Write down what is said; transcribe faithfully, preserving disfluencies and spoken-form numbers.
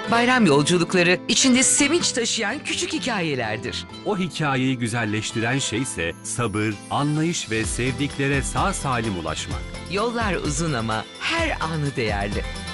Bayram yolculukları içinde sevinç taşıyan küçük hikayelerdir. O hikayeyi güzelleştiren şey ise sabır, anlayış ve sevdiklere sağ salim ulaşmak. Yollar uzun ama her anı değerli.